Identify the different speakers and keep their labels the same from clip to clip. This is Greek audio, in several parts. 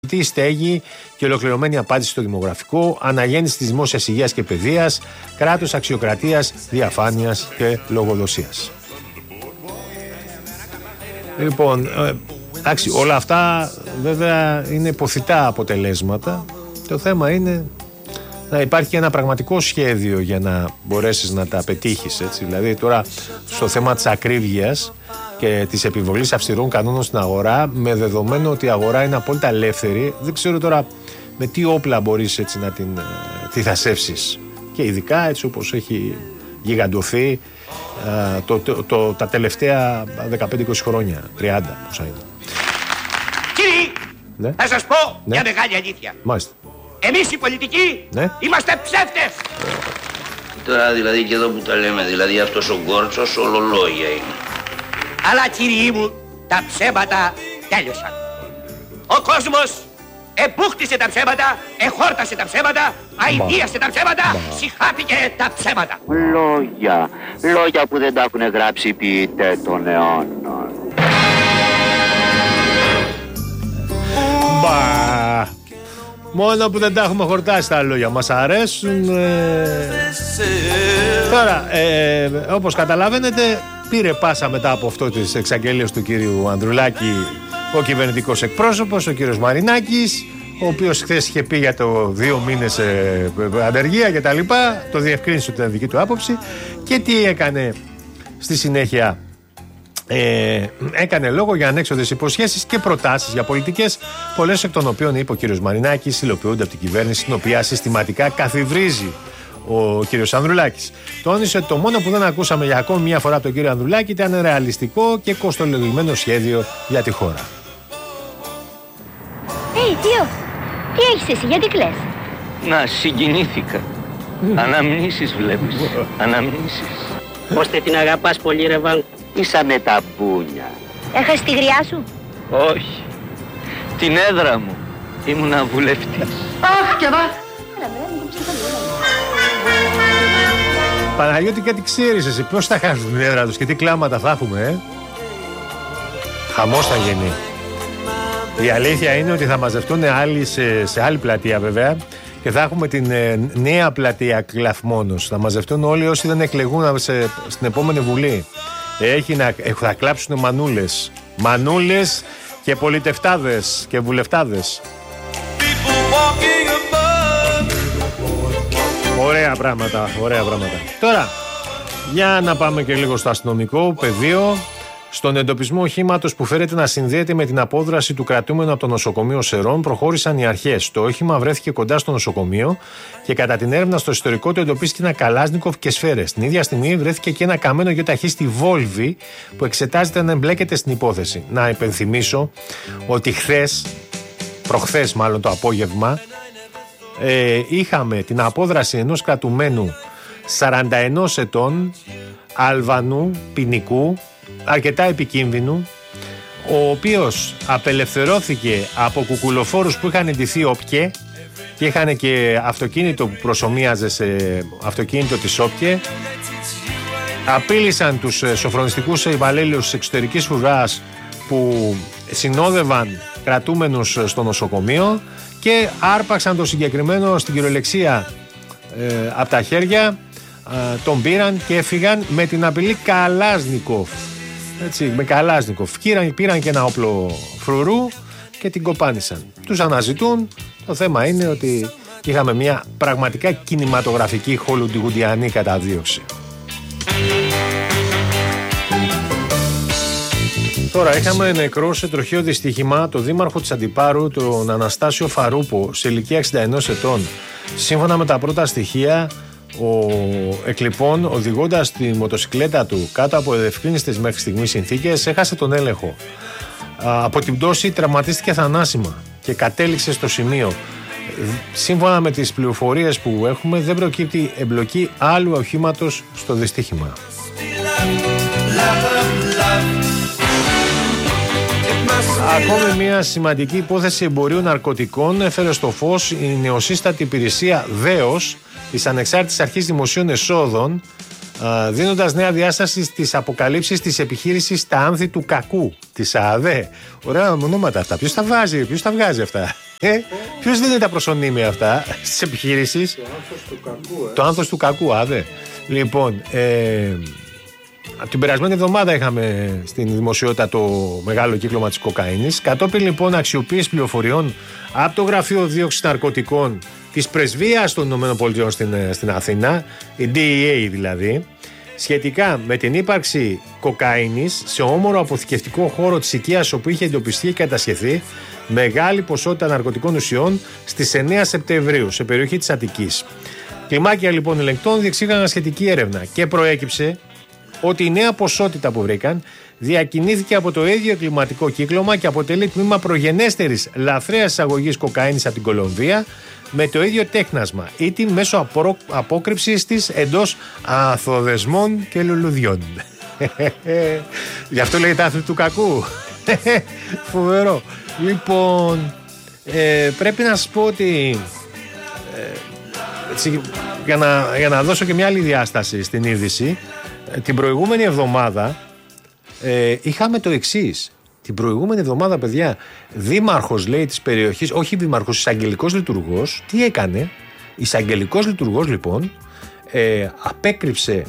Speaker 1: Στέγη και ολοκληρωμένη απάντηση στο δημογραφικό, αναγέννηση της δημόσιας υγείας και παιδείας, κράτος αξιοκρατίας, διαφάνειας και λογοδοσίας. Λοιπόν, όλα αυτά βέβαια είναι υποθητά αποτελέσματα. Το θέμα είναι να υπάρχει ένα πραγματικό σχέδιο για να μπορέσεις να τα πετύχεις, έτσι. Δηλαδή τώρα στο θέμα της ακρίβειας και της επιβολής αυστηρών κανόνων στην αγορά, με δεδομένο ότι η αγορά είναι απόλυτα ελεύθερη, δεν ξέρω τώρα με τι όπλα μπορείς έτσι να τη θασεύσεις. Και ειδικά έτσι όπως έχει γιγαντωθεί τα τελευταία 15-20 χρόνια, 30 πόσα είναι.
Speaker 2: Κύριοι,
Speaker 1: ναι.
Speaker 2: θα σας πω μια μεγάλη αλήθεια.
Speaker 1: Μάλιστα.
Speaker 2: Εμείς οι πολιτικοί είμαστε ψεύτες.
Speaker 3: Τώρα δηλαδή και εδώ που τα λέμε, δηλαδή αυτός ο Γκόρτσος ολολόγια είναι.
Speaker 2: Αλλά κύριοι μου, τα ψέματα τέλειωσαν. Ο κόσμος εμπούχτησε τα ψέματα, εχόρτασε τα ψέματα, αηδίασε τα ψέματα, συχάθηκε τα ψέματα.
Speaker 4: Λόγια που δεν τα έχουν γράψει οι ποιητές των αιώνων.
Speaker 1: Μόνο που δεν τα έχουμε χορτάσει τα λόγια, μας αρέσουν. Τώρα, όπως καταλαβαίνετε, πήρε πάσα μετά από αυτό τις εξαγγελίες του κύριου Ανδρουλάκη ο κυβερνητικός εκπρόσωπος, ο κύριος Μαρινάκης, ο οποίος χθες είχε πει για το 2 μήνες ανεργία και τα λοιπά, το διευκρίνησε ότι ήταν δική του άποψη. Και τι έκανε στη συνέχεια? Έκανε λόγο για ανέξοδες υποσχέσεις και προτάσεις για πολιτικές, πολλές εκ των οποίων, είπε ο κύριος Μαρινάκης, υλοποιούνται από την κυβέρνηση, την οποία συστηματικά καθιδρύζει ο κύριος Ανδρουλάκης. Τόνισε ότι το μόνο που δεν ακούσαμε για ακόμη μια φορά από τον κύριο Ανδρουλάκη ήταν ρεαλιστικό και κοστολογημένο σχέδιο για τη χώρα.
Speaker 5: Θείο, τι έχεις εσύ, γιατί κλαις?
Speaker 3: Να, συγκινήθηκα. Αναμνήσεις βλέπεις. Αναμνήσεις.
Speaker 6: Ώστε την αγαπάς πολύ ρε Βαν?
Speaker 4: Ίσα με τα μπούνια.
Speaker 5: Έχασες τη γριά σου?
Speaker 3: Όχι. Την έδρα μου. Ήμουνα βουλευτής.
Speaker 6: Αχ, και δα!
Speaker 1: Παναγιώτη, κάτι ξέρεις εσύ, πώς θα χάσουν την έδρα τους και τι κλάματα θα έχουμε, Χαμός θα γίνει. Η αλήθεια είναι ότι θα μαζευτούν άλλοι σε άλλη πλατεία βέβαια και θα έχουμε την νέα πλατεία Κλαθμόνος. Θα μαζευτούν όλοι όσοι δεν εκλεγούν στην επόμενη Βουλή. Θα κλάψουν μανούλες και πολιτευτάδες και βουλευτάδες. Ωραία πράγματα. Τώρα, για να πάμε και λίγο στο αστυνομικό πεδίο. Στον εντοπισμό οχήματος που φέρεται να συνδέεται με την απόδραση του κρατούμενου από το νοσοκομείο Σερών προχώρησαν οι αρχές. Το όχημα βρέθηκε κοντά στο νοσοκομείο και κατά την έρευνα στο ιστορικό του εντοπίστηκε ένα Καλάσνικοφ και σφαίρες. Την ίδια στιγμή βρέθηκε και ένα καμένο γεωταχή στη Βόλβη που εξετάζεται να εμπλέκεται στην υπόθεση. Να υπενθυμίσω ότι προχθές μάλλον το απόγευμα, είχαμε την απόδραση ενός κρατουμένου 41 ετών Αλβανού ποινικού, αρκετά επικίνδυνου, ο οποίος απελευθερώθηκε από κουκουλοφόρους που είχαν εντυθεί όπκε και είχαν και αυτοκίνητο που προσομοίαζε σε αυτοκίνητο της όπκε. Απείλησαν τους σοφρονιστικούς υπαλλήλους της εξωτερικής φρουράς που συνόδευαν κρατούμενους στο νοσοκομείο και άρπαξαν το συγκεκριμένο στην κυριολεξία από τα χέρια, τον πήραν και έφυγαν με την απειλή Καλάσνικοφ. Έτσι, με Καλάσνικοφ. Πήραν και ένα όπλο φρουρού και την κοπάνισαν. Τους αναζητούν. Το θέμα είναι ότι είχαμε μια πραγματικά κινηματογραφική χολουντιγουντιανή καταδίωξη. Τώρα είχαμε νεκρό σε τροχαίο δυστύχημα το δήμαρχο της Αντιπάρου, τον Αναστάσιο Φαρούπο, σε ηλικία 61 ετών. Σύμφωνα με τα πρώτα στοιχεία, ο εκλειπών, οδηγώντας τη μοτοσικλέτα του κάτω από ευκρίνιστες μέχρι στιγμής συνθήκες, έχασε τον έλεγχο. Από την πτώση τραυματίστηκε θανάσιμα και κατέληξε στο σημείο. Σύμφωνα με τις πληροφορίες που έχουμε, δεν προκύπτει εμπλοκή άλλου οχήματος στο δυστύχημα. Ακόμη μια σημαντική υπόθεση εμπορίου ναρκωτικών έφερε στο φως η νεοσύστατη υπηρεσία ΔΕΟΣ της Ανεξάρτητης Αρχής Δημοσίων Εσόδων, δίνοντας νέα διάσταση στις αποκαλύψεις της επιχείρησης «Τα Άνθη του Κακού» της ΑΑΔΕ. Ωραία ονόματα αυτά. Ποιος τα βγάζει αυτά? Ποιος δίνει τα προσωνύμια αυτά στις επιχειρήσεις? Το άνθος του κακού, άδε. Λοιπόν, την περασμένη εβδομάδα είχαμε στην δημοσιότητα το μεγάλο κύκλωμα της κοκαίνης. Κατόπιν λοιπόν αξιοποίηση πληροφοριών από το Γραφείο Δίωξης Ναρκωτικών της Πρεσβείας των ΗΠΑ στην Αθήνα, η DEA δηλαδή, σχετικά με την ύπαρξη κοκαίνης σε όμορο αποθηκευτικό χώρο της οικίας όπου είχε εντοπιστεί και κατασχεθεί μεγάλη ποσότητα ναρκωτικών ουσιών στις 9 Σεπτεμβρίου σε περιοχή της Αττικής. Κλιμάκια λοιπόν ελεγκτών διεξήγαγαν σχετική έρευνα και προέκυψε ότι η νέα ποσότητα που βρήκαν διακινήθηκε από το ίδιο εγκληματικό κύκλωμα και αποτελεί τμήμα προγενέστερης λαθρέας εισαγωγής κοκαίνης από την Κολομβία με το ίδιο τέχνασμα, ήτι μέσω απόκρυψης της εντός αθοδεσμών και λουλουδιών. Γι' αυτό λέγεται άθλη του κακού. Φοβερό. Λοιπόν, πρέπει να σας πω ότι έτσι, για να δώσω και μια άλλη διάσταση στην είδηση, την προηγούμενη εβδομάδα είχαμε το εξής. Την προηγούμενη εβδομάδα, παιδιά, δήμαρχος λέει της περιοχής, όχι δήμαρχος, εισαγγελικός λειτουργός, τι έκανε? Εισαγγελικός λειτουργός λοιπόν απέκρυψε,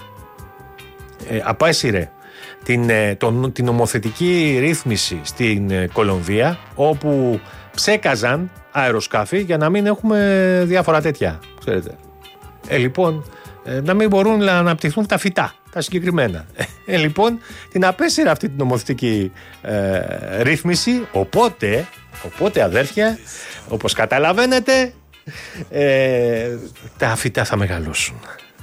Speaker 1: απέσυρε την νομοθετική ρύθμιση στην Κολομβία, όπου ψέκαζαν αεροσκάφη για να μην έχουμε διάφορα τέτοια, ξέρετε. Λοιπόν, να μην μπορούν να αναπτυχθούν τα φυτά, τα συγκεκριμένα. Λοιπόν, την απέσυρε αυτή την νομοθετική ρύθμιση, οπότε αδέρφια, όπως καταλαβαίνετε, τα φυτά θα μεγαλώσουν.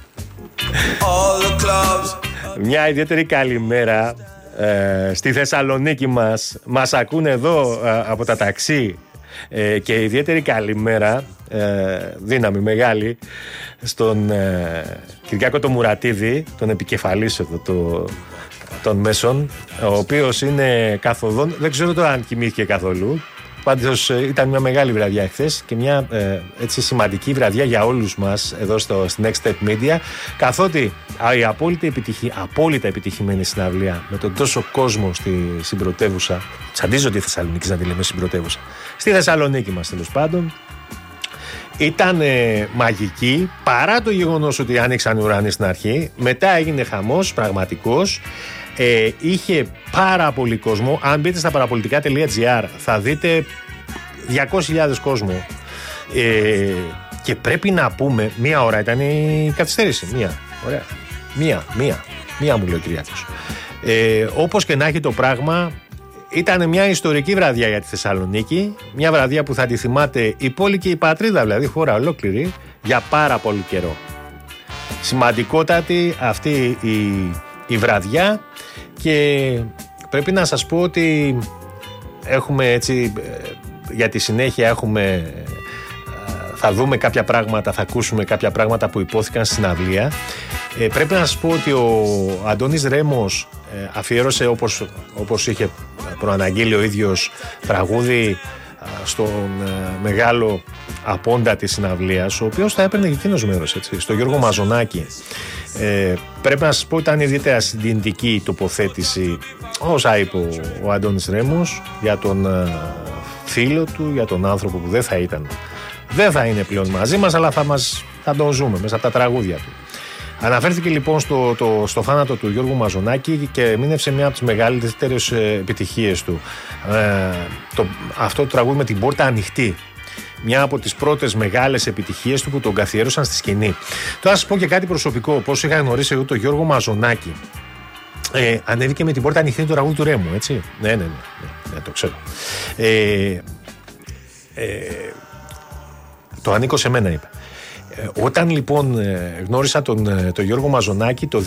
Speaker 1: Μια ιδιαίτερη καλημέρα στη Θεσσαλονίκη μας ακούνε εδώ από τα ταξί, και ιδιαίτερη καλημέρα, δύναμη μεγάλη, στον Κυριάκο το Μουρατίδη, τον επικεφαλής εδώ των μέσων, ο οποίος είναι καθοδόν, δεν ξέρω τώρα αν κοιμήθηκε καθόλου. Πάντως ήταν μια μεγάλη βραδιά χθες και μια έτσι σημαντική βραδιά για όλους μας εδώ στην Next Step Media, καθότι η απόλυτα επιτυχημένη συναυλία με τον τόσο κόσμο στην πρωτεύουσα, τσαντίζω τη Θεσσαλονίκη να τη λέμε στην πρωτεύουσα, στη Θεσσαλονίκη μας τέλος πάντων, ήταν μαγική, παρά το γεγονός ότι άνοιξαν οι ουρανοί στην αρχή. Μετά έγινε χαμός πραγματικός. Είχε πάρα πολύ κόσμο. Αν μπείτε στα παραπολιτικά.gr θα δείτε 200.000 κόσμο. Και πρέπει να πούμε, μία ώρα ήταν η καθυστέρηση. Μία μου λέει ο Κυριάκος. Όπως και να έχει το πράγμα, ήταν μια ιστορική βραδιά για τη Θεσσαλονίκη. Μια βραδιά που θα τη θυμάται η πόλη και η πατρίδα, δηλαδή χώρα ολόκληρη, για πάρα πολύ καιρό. Σημαντικότατη αυτή η βραδιά, και πρέπει να σας πω ότι έχουμε έτσι, για τη συνέχεια θα δούμε κάποια πράγματα, θα ακούσουμε κάποια πράγματα που υπόθηκαν στην συναυλία. Πρέπει να σας πω ότι ο Αντώνης Ρέμος αφιέρωσε, όπως είχε προαναγγείλει ο ίδιος, τραγούδι στον μεγάλο απόντα της συναυλίας, ο οποίος θα έπαιρνε και εκείνος μέρος, έτσι, στο Γιώργο Μαζονάκη. Πρέπει να σας πω ότι ήταν ιδιαίτερα συντηρητική η τοποθέτηση όσα είπε ο Αντώνης Ρέμος για τον φίλο του, για τον άνθρωπο που δεν θα είναι πλέον μαζί μας, αλλά θα τον ζούμε μέσα από τα τραγούδια του. Αναφέρθηκε λοιπόν στο θάνατο του Γιώργου Μαζονάκη και μείνευσε μια από τις μεγαλύτερες επιτυχίες του. Αυτό το τραγούδι με την πόρτα ανοιχτή. Μια από τις πρώτες μεγάλες επιτυχίες του που τον καθιέρωσαν στη σκηνή. Τώρα θα σας πω και κάτι προσωπικό. Πώς είχα γνωρίσει εγώ τον Γιώργο Μαζονάκη. Ανέβηκε με την πόρτα ανοιχτή το τραγούδι του Ρέμου, έτσι. Ναι, το ξέρω. Το ανήκω σε μένα, είπε. Όταν λοιπόν γνώρισα τον Γιώργο Μαζονάκη το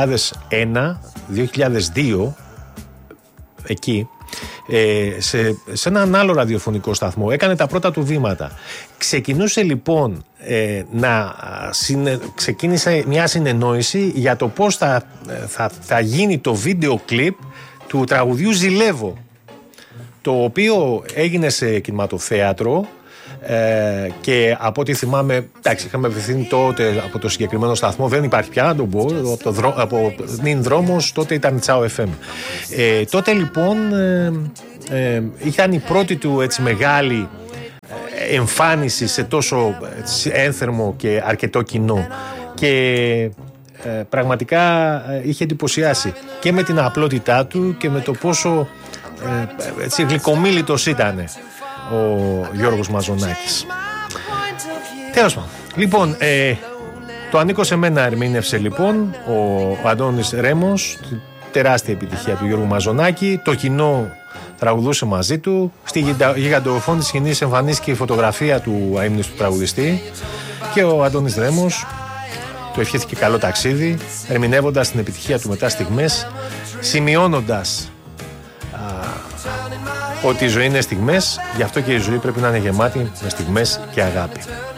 Speaker 1: 2001-2002, εκεί, σε έναν άλλο ραδιοφωνικό σταθμό, έκανε τα πρώτα του βήματα. Ξεκινούσε λοιπόν ξεκίνησε μια συνεννόηση για το πώς θα γίνει το βίντεο κλιπ του τραγουδιού «Ζηλεύω», το οποίο έγινε σε κινηματοθέατρο. Και από ό,τι θυμάμαι, εντάξει, είχαμε απευθύνει τότε από το συγκεκριμένο σταθμό, δεν υπάρχει πια να τον πω, από νυν δρόμος, τότε ήταν Τσάο FM. Τότε λοιπόν ήταν η πρώτη του έτσι μεγάλη εμφάνιση σε τόσο ένθερμο και αρκετό κοινό. Και πραγματικά είχε εντυπωσιάσει και με την απλότητά του και με το πόσο γλυκομίλητος ήταν ο Γιώργος Μαζονάκης. Τέλος πάντων. Λοιπόν, το ανήκω σε μένα ερμήνευσε λοιπόν ο Αντώνης Ρέμος, τεράστια επιτυχία του Γιώργου Μαζονάκη. Το κοινό τραγουδούσε μαζί του. Στη γιγαντοφόνη της σκηνής εμφανίστηκε η φωτογραφία του αείμνηστου τραγουδιστή και ο Αντώνης Ρέμος του ευχήθηκε καλό ταξίδι, ερμηνεύοντας την επιτυχία του μετά στιγμές, σημειώνοντας ότι η ζωή είναι στιγμές, γι' αυτό και η ζωή πρέπει να είναι γεμάτη με στιγμές και αγάπη.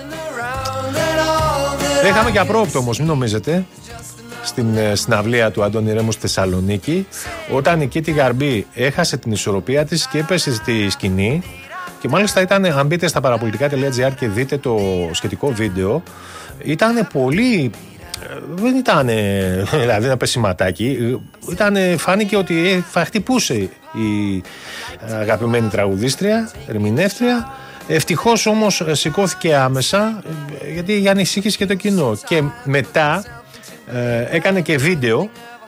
Speaker 1: Δεν είχαμε και απρόοπτο όμως, μην νομίζετε, στην συναυλία του Αντώνη Ρέμου στη Θεσσαλονίκη, όταν η Κίτη Γαρμπή έχασε την ισορροπία της και έπεσε στη σκηνή. Και μάλιστα ήταν, αν μπείτε στα παραπολιτικά.gr και δείτε το σχετικό βίντεο, ήταν πολύ. Δεν ήταν δηλαδή ένα πεσηματάκι. Φάνηκε ότι θα χτυπούσε η αγαπημένη τραγουδίστρια, ερμηνεύτρια. Ευτυχώς όμως σηκώθηκε άμεσα, γιατί ανησύχησε και το κοινό. Και μετά έκανε και βίντεο.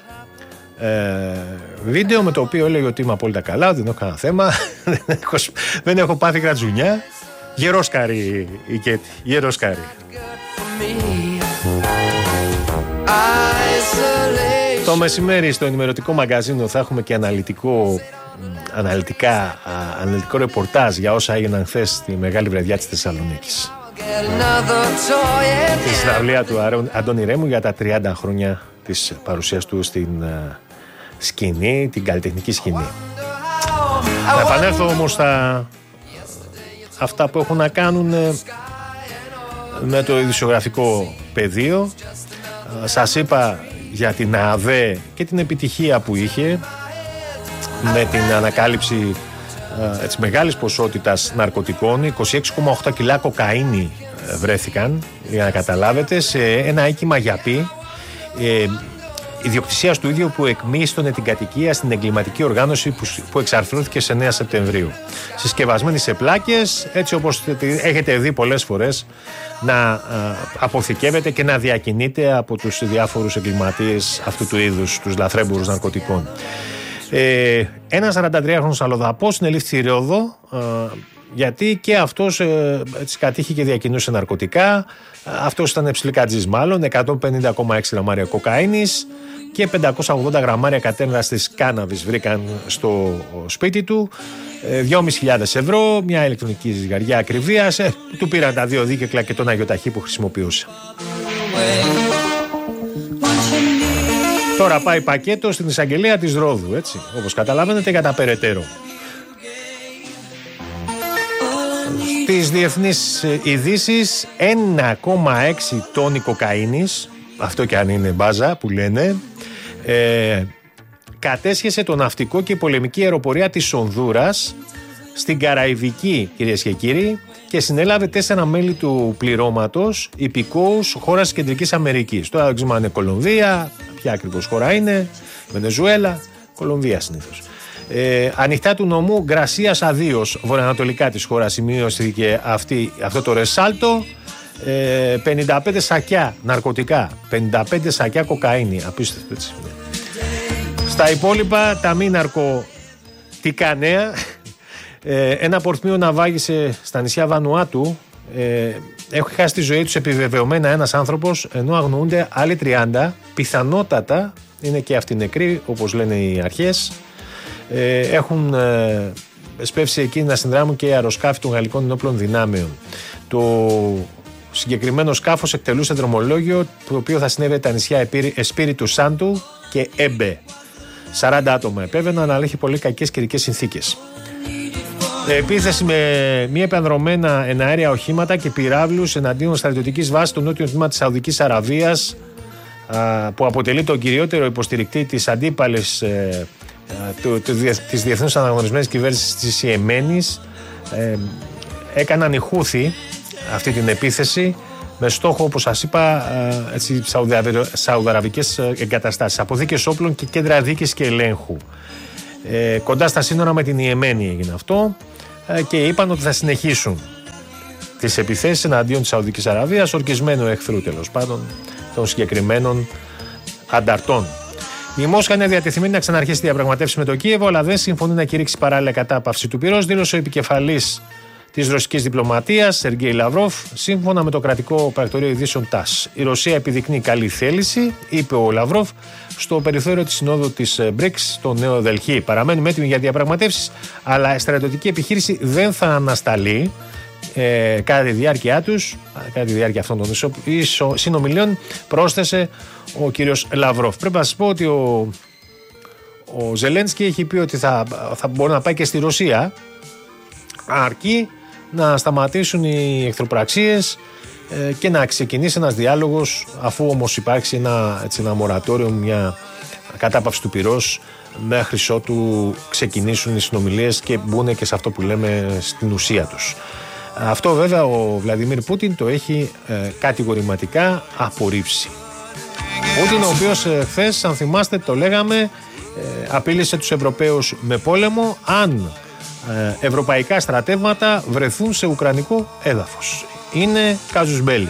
Speaker 1: Βίντεο με το οποίο έλεγε ότι είμαι απόλυτα καλά, δεν έχω κανένα θέμα, δεν έχω πάθει κρατζουνιά. Γερόσκαρη η Κέτη, γερόσκαρη. Το μεσημέρι στο ενημερωτικό μαγκαζίνο θα έχουμε και αναλυτικό ρεπορτάζ για όσα έγιναν χθες στη μεγάλη βραδιά της Θεσσαλονίκης, στη συναυλία του Αντώνη Ρέμου για τα 30 χρόνια της παρουσίας του στην σκηνή, την καλλιτεχνική σκηνή. Να επανέλθω όμως στα αυτά που έχουν να κάνουν με το ειδησιογραφικό πεδίο. Σας είπα για την ΑΔΕ και την επιτυχία που είχε με την ανακάλυψη μεγάλης ποσότητας ναρκωτικών. 26,8 κιλά κοκαίνη βρέθηκαν, για να καταλάβετε, σε ένα οίκημα γιαπί ιδιοκτησίας του ίδιου που εκμίστονε την κατοικία στην εγκληματική οργάνωση που εξαρθρώθηκε σε 9 Σεπτεμβρίου. Συσκευασμένη σε πλάκες, έτσι όπως έχετε δει πολλές φορές να αποθηκεύεται και να διακινείται από τους διάφορους εγκληματίες αυτού του είδους, τους λαθρέμπορους ναρκωτικών. Ένας 43χρονος αλλοδαπός συνελήφθη στη Ρόδο, γιατί και αυτός κατήχε και διακινούσε ναρκωτικά. Αυτός ήταν ψιλικατζής μάλλον, 150,6 γραμμάρια κοκαίνης και 580 γραμμάρια κατένραστης κάναβης βρήκαν στο σπίτι του. 2.500 ευρώ, μια ηλεκτρονική ζυγαριά ακριβίας, του πήραν τα 2 δίκαικλα και τον αγιοταχή που χρησιμοποιούσε. Τώρα πάει πακέτο στην εισαγγελία της Ρόδου, έτσι, όπως καταλαβαίνετε, για τα περαιτέρω. Στις διεθνείς ειδήσεις, 1,6 τόνοι κοκαίνης, αυτό και αν είναι μπάζα που λένε, κατέσχεσε το ναυτικό και πολεμική αεροπορία της Ονδούρας στην Καραϊβική, κυρίες και κύριοι, και συνέλαβε 4 μέλη του πληρώματος υπηκόους χώρας της Κεντρικής Αμερικής. Τώρα δεν ξέρουμε αν είναι Κολομβία, ποια ακριβώς χώρα είναι, Βενεζουέλα, Κολομβία συνήθως. Ανοιχτά του νομού Γκρασίας Αδίος, βορειοανατολικά της χώρας, σημείωσε αυτό το ρεσάλτο. 55 σακιά ναρκωτικά, 55 σακιά κοκαίνη, απίστευτο, έτσι. Στα υπόλοιπα τα μη ναρκωτικά νέα, ένα πορθμίο ναυάγησε στα νησιά Βανουάτου. Έχει χάσει τη ζωή τους επιβεβαιωμένα ένας άνθρωπος, ενώ αγνοούνται άλλοι 30. Πιθανότατα είναι και αυτοί νεκροί, όπως λένε οι αρχές. Έχουν σπεύσει εκεί να συνδράμουν και αεροσκάφη των γαλλικών ενόπλων δυνάμεων. Το συγκεκριμένο σκάφος εκτελούσε δρομολόγιο, το οποίο θα συνέβη τα νησιά Εσπίριτου Σάντου και Έμπε. 40 άτομα επέβαιναν, αλλά είχε πολύ κακές καιρικές συνθήκες. Επίθεση με μη επανδρομένα εναέρια οχήματα και πυράβλους εναντίον στρατιωτικής βάσης στο νότιο τμήμα της Σαουδικής Αραβίας, που αποτελεί τον κυριότερο υποστηρικτή της αντίπαλης της διεθνούς αναγνωρισμένης κυβέρνησης της Ιεμένης. Έκαναν οι Χούθη αυτή την επίθεση με στόχο, όπως σας είπα, σαουδαραβικές εγκαταστάσεις, αποθήκες όπλων και κέντρα δίκης και ελέγχου. Κοντά στα σύνορα με την Ιεμένη έγινε αυτό, και είπαν ότι θα συνεχίσουν. τις επιθέσεις εναντίον της Σαουδικής Αραβίας, ορκισμένου εχθρού τέλος πάντων των συγκεκριμένων ανταρτών. Η Μόσχα είναι διατεθειμένη να ξαναρχίσει τη διαπραγματεύση με το Κίεβο, αλλά δεν συμφωνεί να κηρύξει παράλληλα κατάπαυση του πυρός, δήλωσε ο επικεφαλής της ρωσικής διπλωματίας, Σεργέη Λαυρόφ, σύμφωνα με το κρατικό πρακτορείο ειδήσεων ΤΑΣ. Η Ρωσία επιδεικνύει καλή θέληση, είπε ο Λαυρόφ, στο περιθώριο της συνόδου της BRICS στο Νέο Δελχή. Παραμένουμε έτοιμοι για διαπραγματεύσεις, αλλά η στρατιωτική επιχείρηση δεν θα ανασταλεί κατά τη διάρκεια τους, κατά τη διάρκεια αυτών των συνομιλίων, πρόσθεσε ο κύριος Λαυρόφ. Πρέπει να σας πω ότι ο Ζελένσκι έχει πει ότι θα μπορεί να πάει και στη Ρωσία, αρκεί να σταματήσουν οι εχθροπραξίες και να ξεκινήσει ένας διάλογος, αφού όμως υπάρξει ένα μορατόριο, μια κατάπαυση του πυρός, μέχρι ότου ξεκινήσουν οι συνομιλίες και μπουν και σε αυτό που λέμε στην ουσία τους. Αυτό βέβαια ο Βλαντιμίρ Πούτιν το έχει κατηγορηματικά απορρίψει. Πούτιν, ο οποίος χθες, αν θυμάστε, το λέγαμε, απείλησε τους Ευρωπαίους με πόλεμο αν ευρωπαϊκά στρατεύματα βρεθούν σε ουκρανικό έδαφος. Είναι κάζους μπέλι.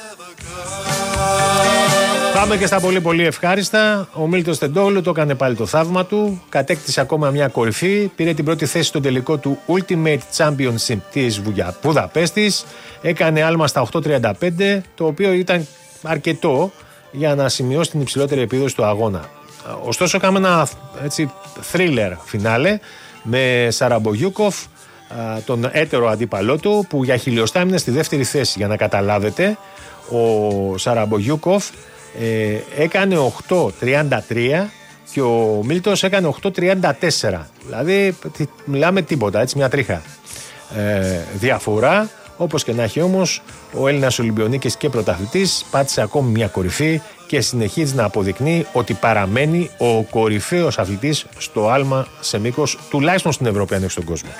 Speaker 1: Πάμε και στα πολύ πολύ ευχάριστα. Ο Μίλτος Τεντόγλου το έκανε πάλι το θαύμα του. Κατέκτησε ακόμα μια κορυφή. Πήρε την πρώτη θέση στο τελικό του Ultimate Championship της Βουδαπέστης. Έκανε άλμα στα 8.35, το οποίο ήταν αρκετό για να σημειώσει την υψηλότερη επίδοση του αγώνα. Ωστόσο, έκαμε ένα thriller φινάλε με Σαραμπογιούκοφ, τον έτερο αντίπαλό του, που για χιλιοστά έμεινε στη δεύτερη θέση. Για να καταλάβετε, ο Σαραμπογιούκοφ έκανε 8.33 και ο Μίλτος έκανε 8.34. Δηλαδή μιλάμε τίποτα, έτσι, μια τρίχα διαφορά. Όπως και να έχει όμως, ο Έλληνας Ολυμπιονίκης και πρωταθλητής πάτησε ακόμη μια κορυφή και συνεχίζει να αποδεικνύει ότι παραμένει ο κορυφαίος αθλητής στο άλμα σε μήκος, τουλάχιστον στην Ευρώπη, αν όχι στον κόσμο.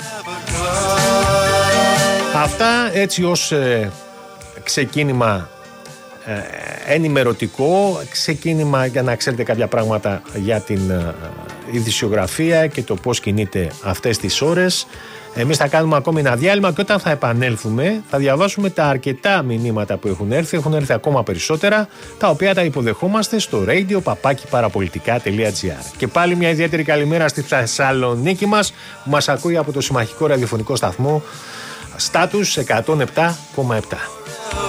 Speaker 1: Αυτά έτσι ως ξεκίνημα ενημερωτικό, ξεκίνημα για να ξέρετε κάποια πράγματα για την ειδησιογραφία και το πώς κινείται αυτές τις ώρες. Εμείς θα κάνουμε ακόμη ένα διάλειμμα και όταν θα επανέλθουμε θα διαβάσουμε τα αρκετά μηνύματα που έχουν έρθει. Έχουν έρθει ακόμα περισσότερα, τα οποία τα υποδεχόμαστε στο radio@parapolitica.gr. Και πάλι μια ιδιαίτερη καλημέρα στη Θεσσαλονίκη μας, που μας ακούει από το συμμαχικό ραδιοφωνικό σταθμό Status 107,7.